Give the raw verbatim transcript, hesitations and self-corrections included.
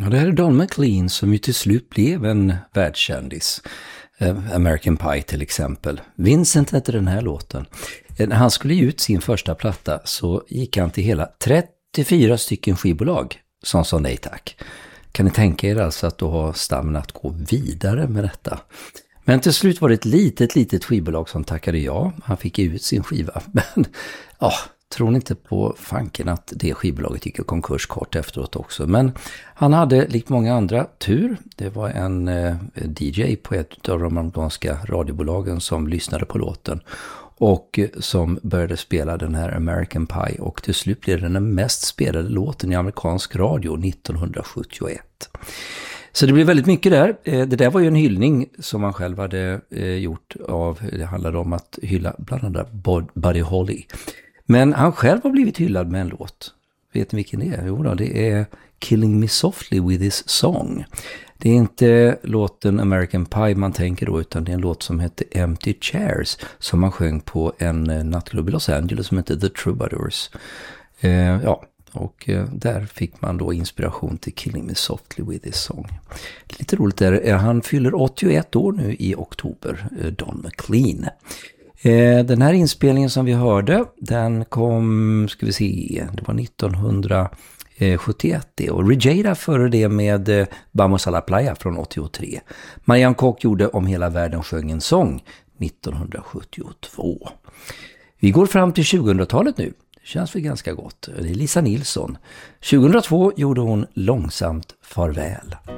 Ja, det här är Don McLean som ju till slut blev en världskändis. American Pie till exempel. Vincent heter den här låten. När han skulle ge ut sin första platta så gick han till hela trettiofyra stycken skivbolag som sa nej tack. Kan ni tänka er alltså att då har stammen att gå vidare med detta? Men till slut var det ett litet, litet skivbolag som tackade ja. Han fick ut sin skiva. Men ja, tror ni inte på fanken att det skivbolaget gick i konkurs kort efteråt också. Men han hade likt många andra tur. Det var en eh, D J på ett av de amerikanska radiobolagen som lyssnade på låten. Och eh, som började spela den här American Pie. Och till slut blev den den mest spelade låten i amerikansk radio nittonhundrasjuttioett. Så det blev väldigt mycket där. Det där var ju en hyllning som man själv hade gjort av, det handlade om att hylla bland annat Buddy Holly. Men han själv har blivit hyllad med en låt. Vet ni vilken det är? Jo då, det är Killing Me Softly with His Song. Det är inte låten American Pie man tänker då, utan det är en låt som heter Empty Chairs som man sjöng på en nattklubb i Los Angeles som heter The Troubadours. Eh, ja. Och eh, där fick man då inspiration till Killing Me Softly with His Song. Lite roligt där, han fyller åttioett år nu i oktober, eh, Don McLean. Eh, den här inspelningen som vi hörde, den kom, ska vi se, det var nittonhundrasjuttioett det. Och Rejada före det med eh, Vamos a la Playa från åttiotre. Marianne Koch gjorde Om hela världen sjöng en sång nittonhundrasjuttiotvå. Vi går fram till tjugohundratalet nu. Känns väl ganska gott. Det är Lisa Nilsson. tjugohundratvå gjorde hon Långsamt farväl.